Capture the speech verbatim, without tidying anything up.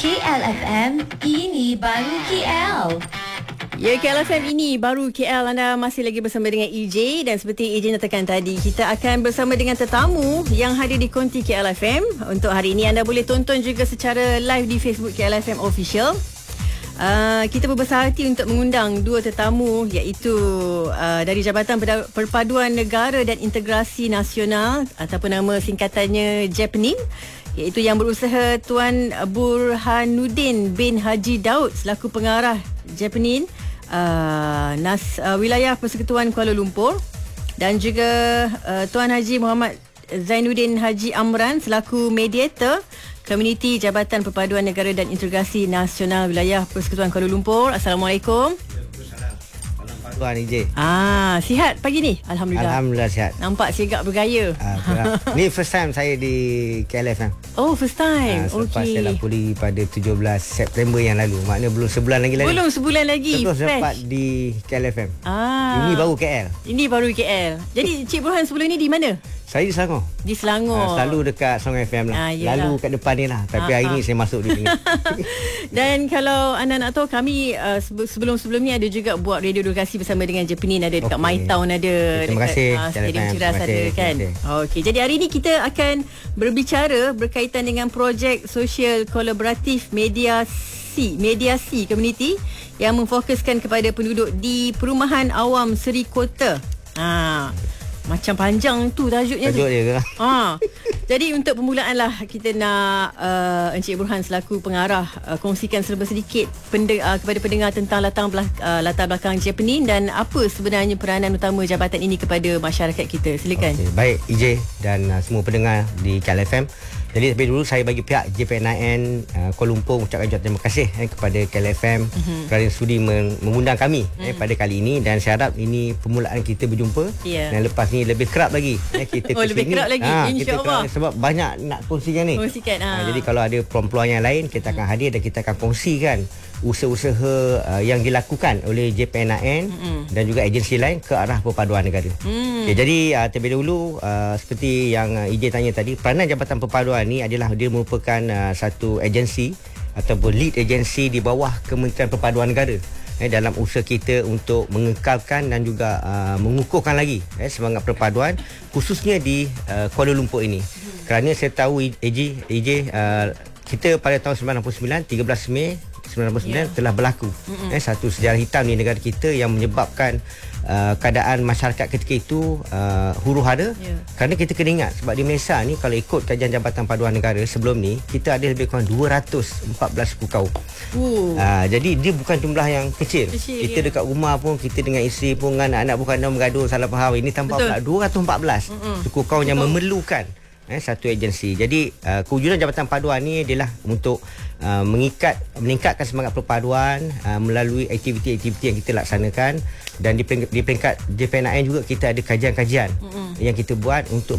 K L F M, ini baru K L. Ya, K L F M ini baru K L. Anda masih lagi bersama dengan E J. Dan seperti E J nyatakan tadi, kita akan bersama dengan tetamu yang hadir di konti K L F M. Untuk hari ini anda boleh tonton juga secara live di Facebook K L F M Official. Uh, kita berbesar hati untuk mengundang dua tetamu, iaitu uh, dari Jabatan Perpaduan Negara dan Integrasi Nasional ataupun nama singkatannya Jepenin, iaitu yang berusaha Tuan Burhanuddin bin Haji Daud selaku pengarah Jepenin uh, Nas uh, Wilayah Persekutuan Kuala Lumpur, dan juga uh, Tuan Haji Muhammad Zainuddin Haji Amran selaku mediator Komuniti Jabatan Perpaduan Negara dan Integrasi Nasional Wilayah Persekutuan Kuala Lumpur. Assalamualaikum. Tuan E J. Ah, sihat pagi ni? Alhamdulillah. Alhamdulillah sihat. Nampak sigap bergaya. Uh, ni first time saya di K L F M. Oh, first time. Uh, selepas okey. saya lapuri pada tujuh belas September yang lalu. Maknanya belum sebulan lagi lagi. Belum sebulan lagi. Terus fresh. dapat di K L F M. Ah. Ini baru K L. Ini baru K L. Jadi Cik Burhan sebelum ni di mana? Saya di Selangor. Di Selangor. Uh, selalu dekat Song F M lah. Ah, Lalu kat depan ni lah. Tapi Ah, hari ah. ni saya masuk di sini. Dan kalau anda nak tahu, kami uh, sebelum-sebelum ni ada juga buat radio edukasi bersama dengan Jepenin. Ada dekat Okey. My Town ada. Okay, terima dekat, kasih. Uh, Stadium Terima Ciras kasih. ada kan. Terima kasih. Okey, jadi hari ni kita akan berbicara berkaitan dengan projek sosial kolaboratif mediasi, mediasi komuniti yang memfokuskan kepada penduduk di Perumahan Awam Seri Kota. Ha, macam panjang tu tajuknya Tajuk tu. dia ke? Ha. Jadi untuk permulaan lah, kita nak uh, Encik Burhan selaku pengarah uh, kongsikan serba sedikit pende, uh, kepada pendengar tentang latar belakang, uh, latar belakang Jepenin dan apa sebenarnya peranan utama jabatan ini kepada masyarakat kita. Silakan. Okay, baik E J dan uh, semua pendengar di K L F M. Jadi lebih dulu saya bagi pihak J P N I N uh, Kuala Lumpur ucapkan terima kasih eh, kepada K L F M mm-hmm. kerana sudi men- mengundang kami mm-hmm. eh, pada kali ini, dan saya harap ini permulaan kita berjumpa yeah. dan lepas ni lebih kerap lagi eh, kita oh, ke lebih sini. kerap lagi Ha, insya-Allah. Sebab banyak nak kongsikan ni. Kongsikan. Ha. Ha, jadi kalau ada peluang-peluang yang lain, kita akan hadir dan kita akan kongsikan usaha-usaha uh, yang dilakukan oleh J P N I N mm-hmm. dan juga agensi lain ke arah perpaduan negara. Mm. Okay, jadi uh, terlebih dahulu uh, seperti yang uh, E J tanya tadi, peranan Jabatan Perpaduan ni adalah dia merupakan uh, satu agensi ataupun lead agensi di bawah Kementerian Perpaduan Negara eh, dalam usaha kita untuk mengekalkan dan juga uh, mengukuhkan lagi eh, semangat perpaduan khususnya di uh, Kuala Lumpur ini. Mm. Kerana saya tahu E J, E J uh, kita pada tahun sembilan puluh sembilan tiga belas Mei sembilan puluh sembilan yeah. telah berlaku eh, satu sejarah hitam di negara kita yang menyebabkan uh, keadaan masyarakat ketika itu uh, huru hara yeah. kerana kita kena ingat, sebab di Malaysia ni kalau ikut kajian Jabatan Paduan Negara sebelum ni, kita ada lebih kurang dua ratus empat belas suku kaum. Uh, jadi dia bukan jumlah yang kecil, kecil kita yeah. dekat rumah pun kita dengan isteri pun dengan anak-anak bukan bergaduh salah faham, ini tanpa pula dua ratus empat belas Mm-mm. suku kaum yang memerlukan Eh, satu agensi. Jadi uh, kewujudan Jabatan Paduan ni adalah untuk uh, mengikat meningkatkan semangat perpaduan uh, melalui aktiviti-aktiviti yang kita laksanakan, dan di peringkat, di peringkat J P N I N juga kita ada kajian-kajian Mm-mm. yang kita buat untuk